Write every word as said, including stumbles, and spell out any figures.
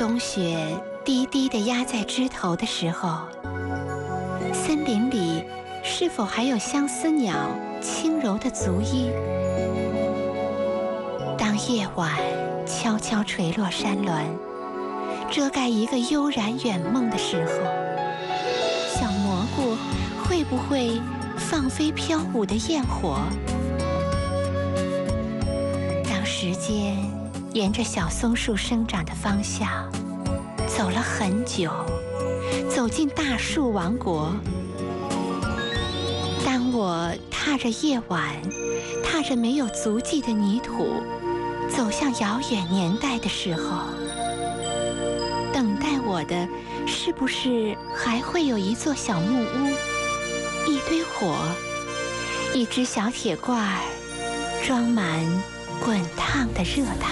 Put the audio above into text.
冬雪低低地压在枝头的时候，森林里是否还有相思鸟轻柔的足音？当夜晚悄悄垂落山峦，遮盖一个悠然远梦的时候，小蘑菇会不会放飞飘舞的焰火？当时间沿着小松树生长的方向走了很久，走进大树王国。当我踏着夜晚，踏着没有足迹的泥土，走向遥远年代的时候，等待我的是不是还会有一座小木屋，一堆火，一只小铁罐儿，装满滚烫的热汤？